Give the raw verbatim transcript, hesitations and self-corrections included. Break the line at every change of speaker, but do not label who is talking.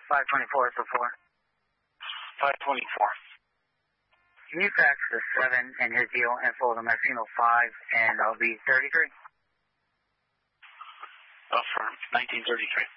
five twenty-four so far.
five twenty-four.
Can you fax the seven and his deal info to Maxino five and I'll be thirty-three?
Oh, for nineteen thirty-three.